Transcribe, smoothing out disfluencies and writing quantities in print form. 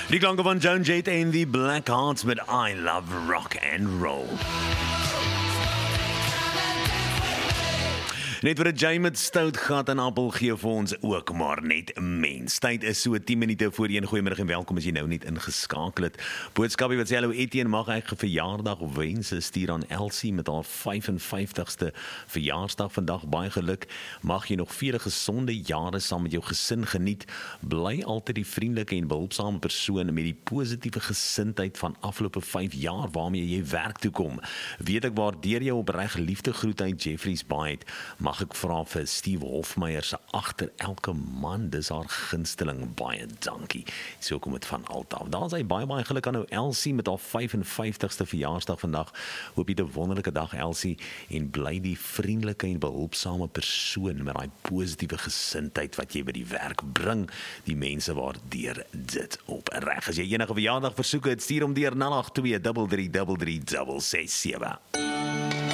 Die klanke van Joan Jett en die Black Hearts met I Love Rock and Roll. Net vir 'n jy met stout gat en appel gee vir ons ook maar net 'n mens. Tyd is so 10 minute voor 1. Goeiemiddag en welkom as jy nou net ingeskakel het. Boodskapie wat sê hallo Etienne, mag ek 'n verjaardag wense stuur aan Elsie met haar 55ste verjaarsdag vandag. Baie geluk. Mag jy nog vele gesonde jare saam met jou gesin geniet. Bly altyd die vriendelike en behulpsame persoon met die positiewe gesindheid van afgelope 5 jaar waarmee jy werk toe kom. Weet ek waardeer jou opreg liefde groet uit Jeffreys Bay. Mag ek vra vir Steve Hofmeyer se agter elke man, dis haar gunsteling, baie dankie. So kom dit van altaf. Daar is hy baie geluk aan nou Elsie met haar 55ste verjaarsdag vandag. Hoop jy 'n wonderlike dag Elsie en bly die vriendelike en behulpsame persoon met daai positiewe gesindheid wat jy by die werk bring. Die mense waardeer dit opreg. As jy enige verjaardag versoeke het, stuur hom deur 082 3333 667.